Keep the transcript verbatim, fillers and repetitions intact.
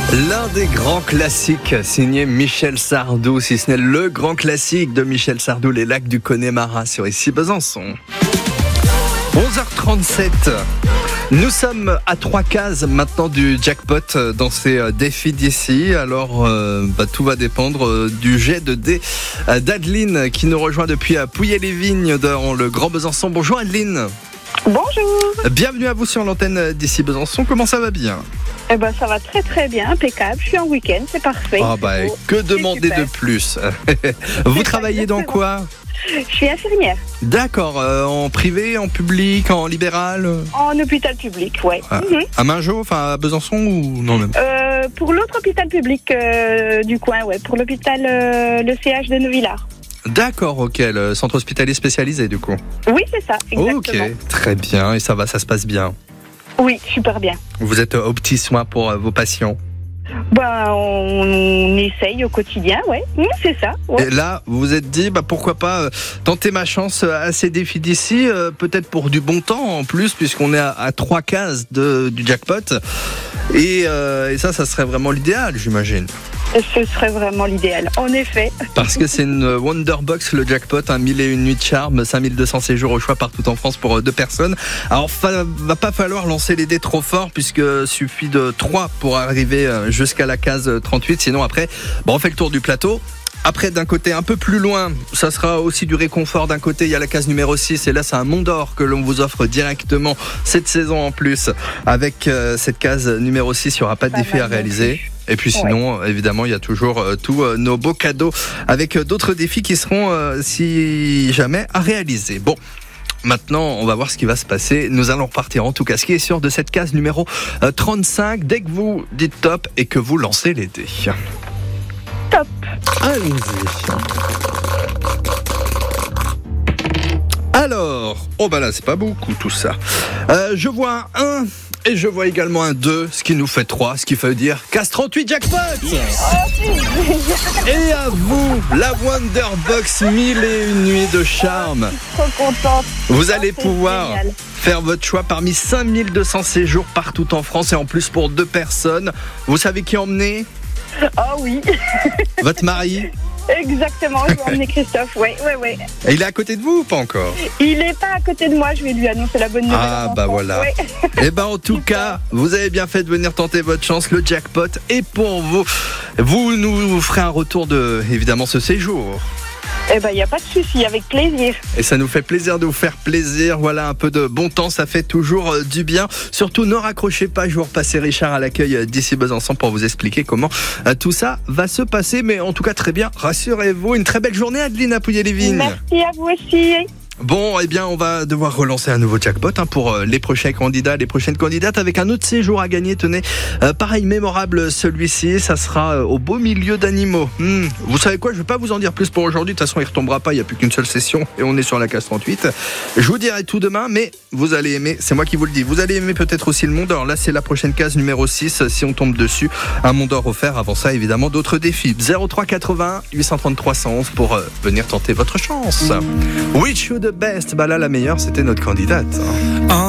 L'un des grands classiques signé Michel Sardou, si ce n'est le grand classique de Michel Sardou, les lacs du Connemara sur ici Besançon. onze heures trente-sept. Nous sommes à trois cases maintenant du jackpot dans ces défis d'ici. Alors, euh, bah, tout va dépendre du jet de dés d'Adeline qui nous rejoint depuis Pouilly-les-Vignes dans le Grand Besançon. Bonjour Adeline. Bonjour. Bienvenue à vous sur l'antenne d'ici Besançon. Comment ça va bien ? Eh ben, ça va très très bien, impeccable. Je suis en week-end, c'est parfait. Ah bah, oh, que demander de plus. Vous travaillez dans quoi ? Je suis infirmière. D'accord, euh, en privé, en public, en libéral ? En hôpital public, ouais. Ah, Mm-hmm. À Mingeot, enfin à Besançon ou non même ? euh, Pour l'autre hôpital public euh, du coin, ouais. Pour l'hôpital, euh, le C H de Neuvillars. D'accord, ok, le centre hospitalier spécialisé du coup. Oui, c'est ça, exactement. Ok, très bien, et ça va, ça se passe bien. Oui, super bien. Vous êtes au petit soin pour euh, vos patients. Ben, on, on essaye au quotidien, ouais. Mmh, c'est ça. Ouais. Et là, vous vous êtes dit, bah, pourquoi pas euh, tenter ma chance à ces défis d'ici, euh, peut-être pour du bon temps en plus, puisqu'on est à, à trois cases de, du jackpot. Et, euh, et ça, ça serait vraiment l'idéal, j'imagine. Ce serait vraiment l'idéal, en effet. Parce que c'est une Wonderbox, le jackpot, un mille et une nuits de charme, cinq mille deux cents séjours au choix partout en France pour deux personnes. Alors, fa- va pas falloir lancer les dés trop fort, puisque suffit de trois pour arriver jusqu'à la case trente-huit. Sinon, après, bon, on fait le tour du plateau. Après, d'un côté un peu plus loin, ça sera aussi du réconfort. D'un côté, il y a la case numéro six. Et là, c'est un Mont d'Or que l'on vous offre directement cette saison en plus. Avec euh, cette case numéro six, il n'y aura pas de défi à réaliser. Et puis sinon, ouais. évidemment, il y a toujours euh, tous euh, nos beaux cadeaux avec euh, d'autres défis qui seront, euh, si jamais, à réaliser. Bon. Maintenant, on va voir ce qui va se passer. Nous allons repartir, en tout cas, ce qui est sûr de cette case numéro euh, trente-cinq. Dès que vous dites top et que vous lancez les dés. Top. Allons-y. Alors, oh bah là, c'est pas beaucoup tout ça. Euh, je vois un un et je vois également un deux, ce qui nous fait trois, ce qui veut dire case trente-huit jackpot. Yes. Et à vous, la Wonderbox mille et une nuits de charme. Trop contente. Vous oh, allez pouvoir génial. Faire votre choix parmi cinq mille deux cents séjours partout en France et en plus pour deux personnes. Vous savez qui emmener ? Oh oui. Votre mari ? Exactement, je vais emmener Christophe, ouais, ouais, ouais. Et il est à côté de vous ou pas encore ? Il n'est pas à côté de moi, je vais lui annoncer la bonne nouvelle. Ah bah voilà. Ouais. Et ben en tout cas, vous avez bien fait de venir tenter votre chance, le jackpot est pour vous. Vous nous ferez un retour de, évidemment, ce séjour. Eh ben, il n'y a pas de souci, avec plaisir. Et ça nous fait plaisir de vous faire plaisir. Voilà, un peu de bon temps, ça fait toujours euh, du bien. Surtout, ne raccrochez pas, je vais repasser Richard à l'accueil euh, d'ici Besançon pour vous expliquer comment euh, tout ça va se passer. Mais en tout cas, très bien, rassurez-vous. Une très belle journée, Adeline, à Pouilly-les-Vignes. Merci à vous aussi. Bon, eh bien, on va devoir relancer un nouveau jackpot hein, pour euh, les prochains candidats, les prochaines candidates, avec un autre séjour à gagner. Tenez, euh, pareil, mémorable celui-ci, ça sera euh, au beau milieu d'animaux. Hmm, vous savez quoi, je ne vais pas vous en dire plus pour aujourd'hui. De toute façon, il ne retombera pas, il n'y a plus qu'une seule session et on est sur la case trente-huit. Je vous dirai tout demain, mais vous allez aimer, c'est moi qui vous le dis, vous allez aimer peut-être aussi le Mont d'Or. Là, c'est la prochaine case numéro six, si on tombe dessus. Un Mont d'Or offert, avant ça, évidemment, d'autres défis. zéro trois quatre-vingts huit cent trente-trois cent onze pour euh, venir tenter votre chance. Wish you the best, bah là la meilleure c'était notre candidate.